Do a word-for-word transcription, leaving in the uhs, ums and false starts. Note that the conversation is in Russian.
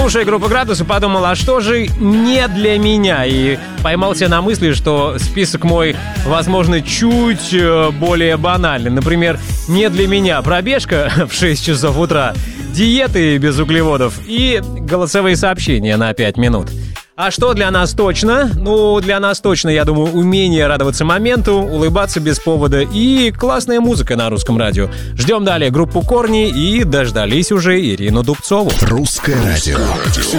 Слушая группу «Градусы», подумал, а что же не для меня? И поймался на мысли, что список мой, возможно, чуть более банальный. Например, не для меня пробежка в шесть часов утра, диеты без углеводов и голосовые сообщения на пять минут. А что для нас точно? Ну, для нас точно, я думаю, умение радоваться моменту, улыбаться без повода и классная музыка на русском радио. Ждем далее группу «Корни» и дождались уже Ирину Дубцову. Русское радио.